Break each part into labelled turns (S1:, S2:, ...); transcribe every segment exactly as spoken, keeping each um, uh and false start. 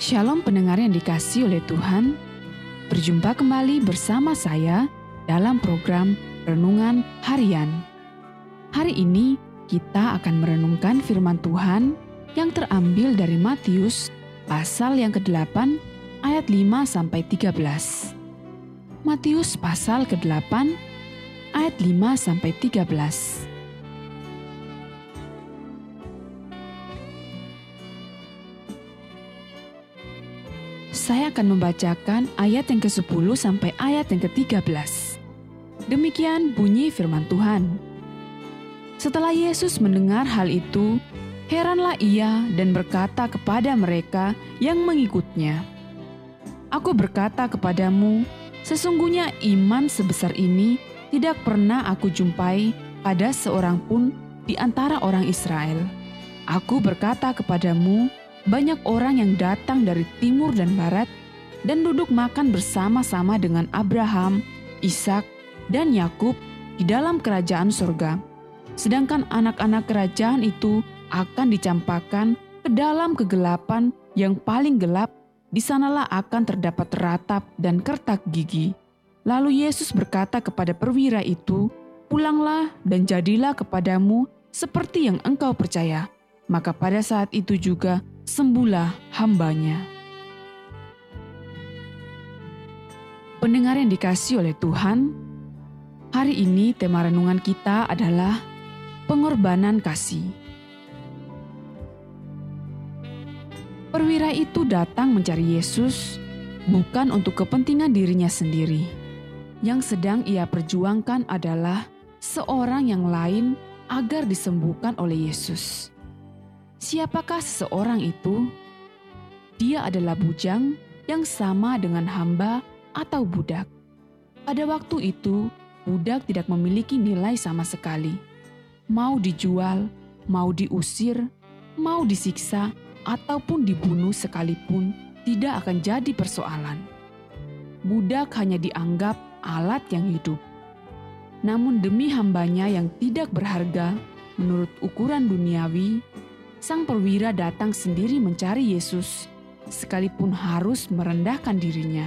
S1: Shalom pendengar yang dikasihi oleh Tuhan. Berjumpa kembali bersama saya dalam program Renungan Harian. Hari ini kita akan merenungkan firman Tuhan yang terambil dari Matius pasal yang kedelapan ayat lima sampai tiga belas. Matius pasal kedelapan ayat lima sampai tiga belas. Saya akan membacakan ayat yang kesepuluh sampai ayat yang ketiga belas. Demikian bunyi firman Tuhan. Setelah Yesus mendengar hal itu, heranlah ia dan berkata kepada mereka yang mengikutnya, "Aku berkata kepadamu, sesungguhnya iman sebesar ini tidak pernah aku jumpai pada seorang pun di antara orang Israel. Aku berkata kepadamu, banyak orang yang datang dari timur dan barat dan duduk makan bersama-sama dengan Abraham, Ishak, dan Yakub di dalam kerajaan surga. Sedangkan anak-anak kerajaan itu akan dicampakkan ke dalam kegelapan yang paling gelap, di sanalah akan terdapat ratap dan kertak gigi." Lalu Yesus berkata kepada perwira itu, "Pulanglah dan jadilah kepadamu seperti yang engkau percaya." Maka pada saat itu juga sembuhlah hambanya. Pendengar yang dikasihi oleh Tuhan, hari ini tema renungan kita adalah pengorbanan kasih. Perwira itu datang mencari Yesus bukan untuk kepentingan dirinya sendiri. Yang sedang ia perjuangkan adalah seorang yang lain agar disembuhkan oleh Yesus. Siapakah seseorang itu? Dia adalah bujang yang sama dengan hamba atau budak. Pada waktu itu, budak tidak memiliki nilai sama sekali. Mau dijual, mau diusir, mau disiksa, ataupun dibunuh sekalipun tidak akan jadi persoalan. Budak hanya dianggap alat yang hidup. Namun demi hambanya yang tidak berharga menurut ukuran duniawi, sang perwira datang sendiri mencari Yesus, sekalipun harus merendahkan dirinya.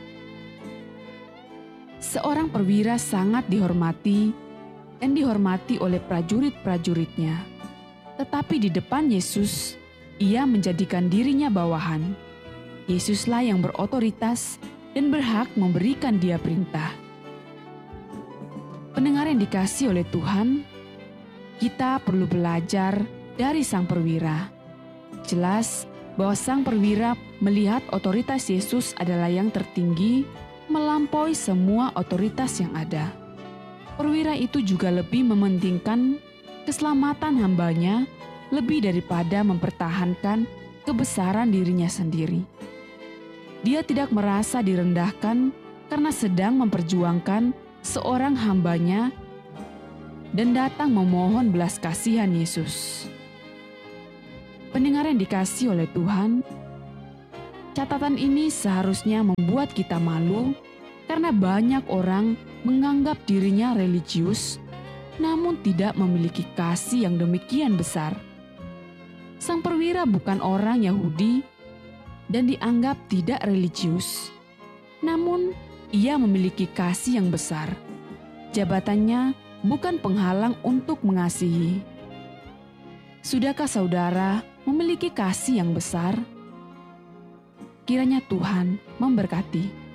S1: Seorang perwira sangat dihormati dan dihormati oleh prajurit-prajuritnya. Tetapi di depan Yesus, ia menjadikan dirinya bawahan. Yesuslah yang berotoritas dan berhak memberikan dia perintah. Pendengar yang dikasihi oleh Tuhan, kita perlu belajar dari sang perwira. Jelas bahwa sang perwira melihat otoritas Yesus adalah yang tertinggi, melampaui semua otoritas yang ada. Perwira itu juga lebih mementingkan keselamatan hambanya lebih daripada mempertahankan kebesaran dirinya sendiri. Dia tidak merasa direndahkan karena sedang memperjuangkan seorang hambanya dan datang memohon belas kasihan Yesus. Pendengar yang dikasihi oleh Tuhan, catatan ini seharusnya membuat kita malu karena banyak orang menganggap dirinya religius namun tidak memiliki kasih yang demikian besar. Sang perwira bukan orang Yahudi dan dianggap tidak religius, namun ia memiliki kasih yang besar. Jabatannya bukan penghalang untuk mengasihi. Sudahkah saudara memiliki kasih yang besar? Kiranya Tuhan memberkati.